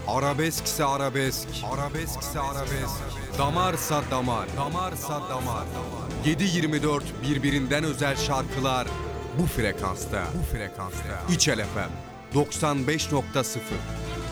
Arabeskse arabesk, arabeskse arabesk, damarsa damar, damarsa damar. 7/24 birbirinden özel şarkılar bu frekansta, bu frekansta. İçel FM 95.0.